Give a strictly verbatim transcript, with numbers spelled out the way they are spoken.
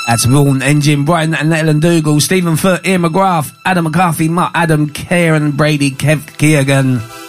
That's Vaughan, Engine, Brian and Ellen Dougal, Stephen Foote, Ian McGrath, Adam McCarthy, Mark, Adam, Kieran, Brady, Kev Keegan.